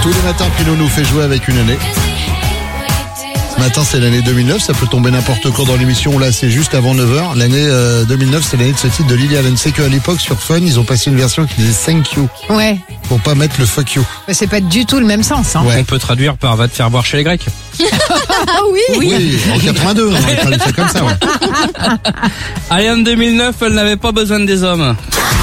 Tous les matins, Pinot nous fait jouer avec une année. Ce matin, c'est l'année 2009. Ça peut tomber n'importe quand dans l'émission. Là, c'est juste avant 9h. L'année 2009, c'est l'année de ce titre de Lily Allen. C'est qu'à l'époque, sur Fun, ils ont passé une version qui disait thank you. Ouais. Pour pas mettre le fuck you. Mais c'est pas du tout le même sens. Hein. Ouais. On peut traduire par va te faire boire chez les Grecs. Ah oui. Oui, en 82, on aurait pas le fait comme ça, ouais. Allez, en 2009, elle n'avait pas besoin des hommes.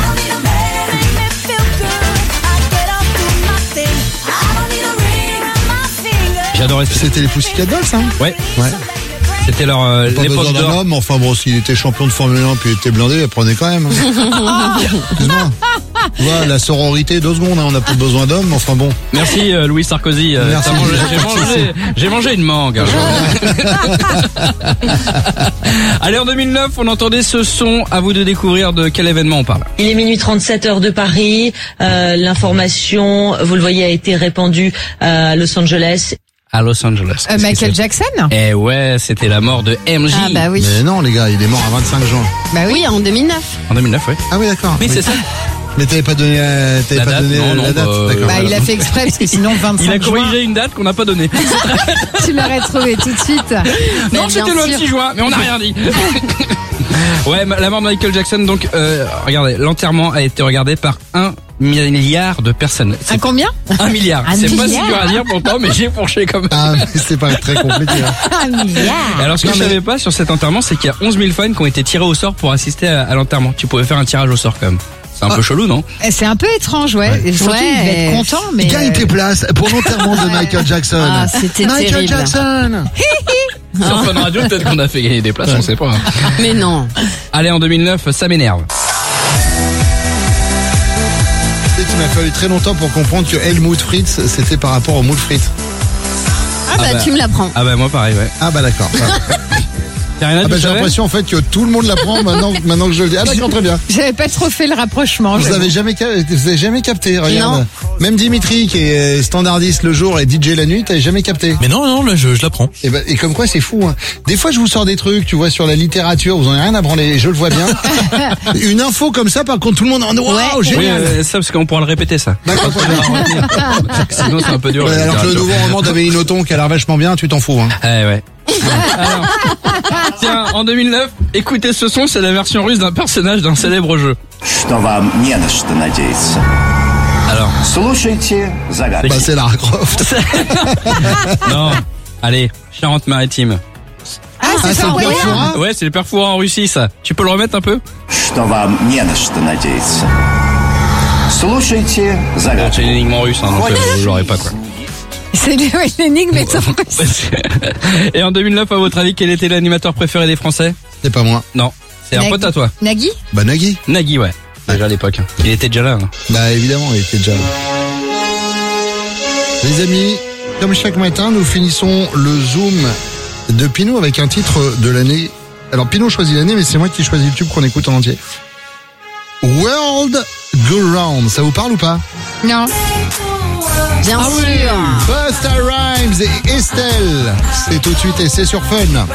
J'adorais ce C'était les Pussycat Dolls, hein? Ouais. Ouais. C'était leur Pas l'époque besoin d'un d'or. homme, enfin bon, s'il était champion de Formule 1 puis il était blindé, il prenait quand même. Excuse-moi. Tu vois, la sororité, 2 secondes, hein, on n'a pas besoin d'hommes, mais enfin bon. Merci Louis Sarkozy. Merci. J'ai mangé une mangue. Allez, en 2009, on entendait ce son. À vous de découvrir de quel événement on parle. Il est minuit 37 heures de Paris. L'information, vous le voyez, a été répandue à Los Angeles. À Los Angeles. Michael Jackson. Eh ouais, c'était la mort de MJ. Ah bah oui. Mais non, les gars, il est mort à 25 juin. Bah oui, en 2009. En 2009, ouais. Ah oui, d'accord. Oui, c'est ça. Mais t'avais pas donné, La date, non, la date, bah, d'accord. Bah il a fait exprès parce que sinon 25 Il a juin, corrigé une date qu'on n'a pas donnée. tu l'aurais trouvé tout de suite. Non, Mais c'était bien le sûr. 26 juin, mais on n'a rien dit. Ouais, la mort de Michael Jackson, donc, regardez, l'enterrement a été regardé par 1 milliard de personnes. Un combien? 1 milliard. Un C'est pas si milliard. dur à dire pourtant, mais j'ai fourché quand même. Ah, mais c'est pas très compliqué, hein. 1 milliard. Alors, ce que je savais pas sur cet enterrement, c'est qu'il y a 11 000 fans qui ont été tirés au sort pour assister à l'enterrement. Tu pouvais faire un tirage au sort quand même. C'est un peu chelou, non? C'est un peu étrange, ouais. Et surtout, il devait être content, mais. Gagne tes places pour l'enterrement de Michael Jackson. Ah, c'était Michael terrible. Jackson. Sur Fun Radio, peut-être qu'on a fait gagner des places, on sait pas. Hein. Mais non. Allez, en 2009, ça m'énerve. Et il m'a fallu très longtemps pour comprendre que Helmut Fritz, c'était par rapport au moule frites. Ah bah, tu me l'apprends. Ah bah moi pareil, ouais. Ah bah d'accord. Karina, Ah bah tu j'ai savais l'impression en fait que tout le monde l'apprend maintenant que je le dis. Ah d'accord, très bien. J'avais pas trop fait le rapprochement. Vous avez jamais capté, regarde. Non. Même Dimitri qui est standardiste le jour et DJ la nuit, t'avais jamais capté. Mais non, là, je l'apprends. Et comme quoi c'est fou, hein. Des fois je vous sors des trucs, tu vois, sur la littérature, vous en avez rien à branler, je le vois bien. Une info comme ça, par contre tout le monde en waouh, Oui, génial. ça parce qu'on pourra le répéter ça. D'accord, très bien. Sinon c'est un peu dur. Ouais, la alors que le littérature. nouveau roman d'Amélie Nothomb qui a l'air vachement bien, tu t'en fous, hein. Ouais. Alors, tiens, en 2009, écoutez ce son, c'est la version russe d'un personnage d'un célèbre jeu. Что вам не на что надеяться. Alors, Слушайте загадки. Bah c'est Lara Croft. non, allez, Charente-Maritime. Ah, c'est c'est ça, le ouais. père Fouras. Ouais, c'est le père Fouras en Russie, ça. Tu peux le remettre un peu? Что вам не на что надеяться. Слушайте Bon, загадки. c'est une énigme en russe, hein, donc je l'aurais pas quoi. C'est l'énigme est en russe. Et en 2009, à votre avis, quel était l'animateur préféré des Français? C'est pas moi. Non, c'est un Nagui. pote à toi. Nagui? Bah Nagui. Nagui, ouais. Déjà à l'époque. Hein. Il était déjà là. Hein. Bah évidemment, il était déjà là. Les amis, comme chaque matin, nous finissons le Zoom de Pinot avec un titre de l'année. Alors Pinot choisit l'année, mais c'est moi qui choisis le tube qu'on écoute en entier. World Go Round, ça vous parle ou pas? Non. Bien sûr. Busta Rhymes et Estelle. C'est tout de suite et c'est sur Fun.